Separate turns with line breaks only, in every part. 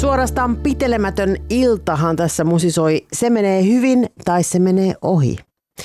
Suorastaan pitelemätön iltahan tässä musisoi. Se menee hyvin tai se menee ohi.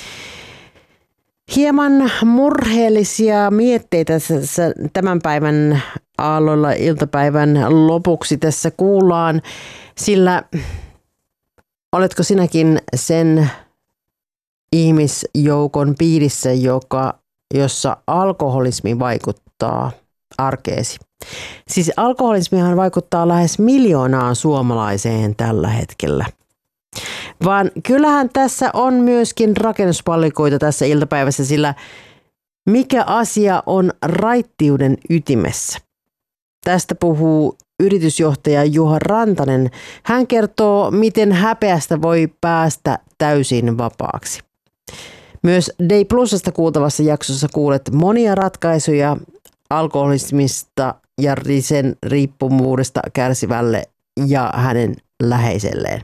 Hieman murheellisia mietteitä tämän päivän aalloilla iltapäivän lopuksi tässä kuullaan, sillä oletko sinäkin sen ihmisjoukon piirissä, jossa alkoholismi vaikuttaa arkeesi? Siis alkoholismihan vaikuttaa lähes 1 miljoonaan suomalaiseen tällä hetkellä. Vaan kyllähän tässä on myöskin rakennuspallikoita tässä iltapäivässä, sillä mikä asia on raittiuden ytimessä? Tästä puhuu yritysjohtaja Juha Rantanen. Hän kertoo, miten häpeästä voi päästä täysin vapaaksi. Myös Day Plusasta kuultavassa jaksossa kuulet monia ratkaisuja alkoholismista ja sen riippuvuudesta kärsivälle ja hänen läheiselleen.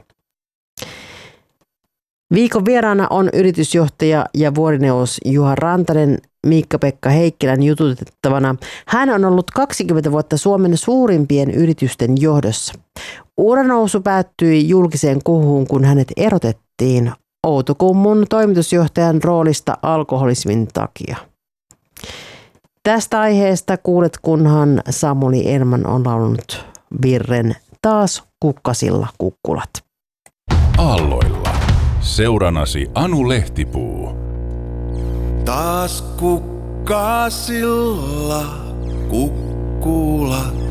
Viikon vieraana on yritysjohtaja ja vuorineuvos Juha Rantanen Miikka-Pekka Heikkilän jututettavana. Hän on ollut 20 vuotta Suomen suurimpien yritysten johdossa. Uranousu päättyi julkiseen kuhuun, kun hänet erotettiin Outokummun toimitusjohtajan roolista alkoholismin takia. Tästä aiheesta kuulet, kunhan Samuli Elman on laulunut virren Taas kukkasilla kukkulat.
Aalloilla. Seuranasi Anu Lehtipuu.
Taas kukkasilla kukkulat.